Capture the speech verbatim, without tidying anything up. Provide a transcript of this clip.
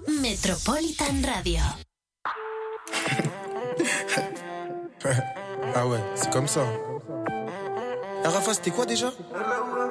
Metropolitan Radio. Ah ouais, c'est comme ça. La Rafa, c'était quoi déjà ?